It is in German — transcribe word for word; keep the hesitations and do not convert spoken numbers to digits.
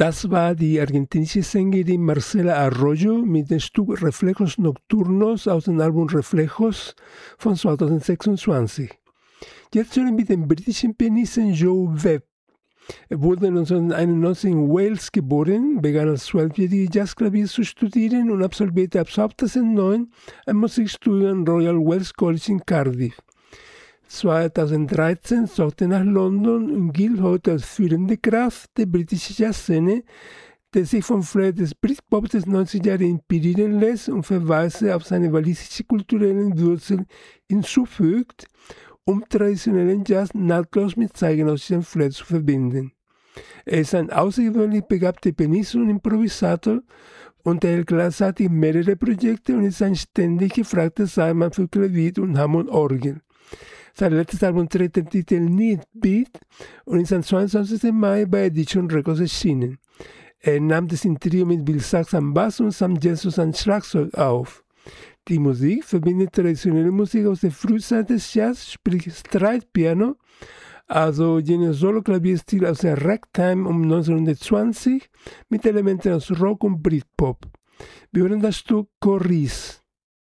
Das war die argentinische Sängerin Marcela Arroyo mit dem Stück Reflejos Nocturnos aus dem Album Reflejos von zweitausendsechsundzwanzig. Jetzt hören wir den britischen Pianisten Joe Webb. Er wurde neunzehnhunderteinundneunzig in Wales geboren, begann als zwölfjähriger Jazzklavier zu studieren und absolvierte ab zweitausendneun ein Musikstudium am Royal Welsh College in Cardiff. zweitausenddreizehn zog er nach London und gilt heute als führende Kraft der britischen Jazzszene, der sich vom Flair des Britpops des neunziger Jahre inspirieren lässt und Verweise auf seine walisische kulturellen Wurzeln hinzufügt, um traditionellen Jazz nahtlos mit zeitgenössischem Flair zu verbinden. Er ist ein außergewöhnlich begabter Pianist und Improvisator und er gleichzeitig mehrere Projekte und ist ein ständig gefragter Sangmann für Klavier und Hammond-Orgel. Sein letztes Album trägt den Titel Need Beat und ist am zweiundzwanzigsten Mai bei Edition Records erschienen. Er nahm das im Trio mit Bill Sachs am Bass und Sam Jesus am Schlagzeug auf. Die Musik verbindet traditionelle Musik aus der Frühzeit des Jazz, sprich Stride-Piano, also jener Solo-Klavierstil aus der Ragtime um neunzehnhundertzwanzig mit Elementen aus Rock und Britpop. Wir hören das Stück Chorus.